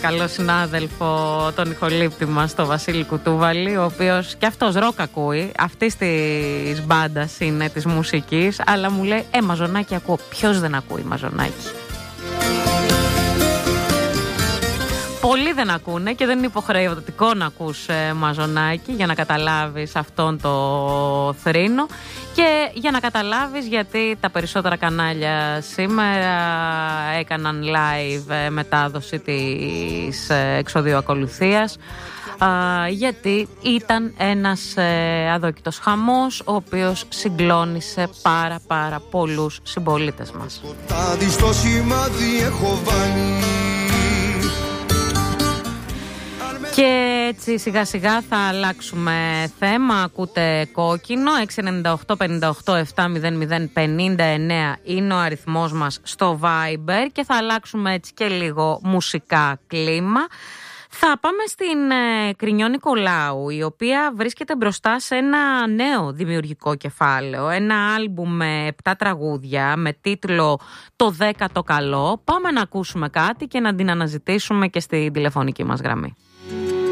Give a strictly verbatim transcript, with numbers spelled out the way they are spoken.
καλό συνάδελφο, τον ηχολήπτη μας, τον Βασίλη Κουτούβαλη, ο οποίος και αυτός ροκ ακούει, αυτής της μπάντας είναι, της μουσικής, αλλά μου λέει «Ε, μαζονάκι ακούω». Ποιος δεν ακούει μαζονάκι? Πολλοί δεν ακούνε και δεν είναι υποχρεωτικό να ακούς ε, μαζονάκι για να καταλάβεις αυτόν το θρήνο και για να καταλάβεις γιατί τα περισσότερα κανάλια σήμερα έκαναν live ε, μετάδοση της ε, εξοδίου ακολουθίας, ε, γιατί ήταν ένας ε, αδόκητος χαμός ο οποίος συγκλώνησε πάρα πάρα πολλούς συμπολίτες μας. Και έτσι σιγά σιγά θα αλλάξουμε θέμα. Ακούτε Κόκκινο. έξι εννιά οκτώ πέντε οκτώ επτά μηδέν μηδέν πενήντα εννέα είναι ο αριθμός μας στο Viber και θα αλλάξουμε έτσι και λίγο μουσικά κλίμα. Θα πάμε στην ε, Κρινιό Νικολάου, η οποία βρίσκεται μπροστά σε ένα νέο δημιουργικό κεφάλαιο. Ένα άλμπουμ με επτά τραγούδια με τίτλο «Το δέκατο καλό». Πάμε να ακούσουμε κάτι και να την αναζητήσουμε και στην τηλεφωνική μας γραμμή.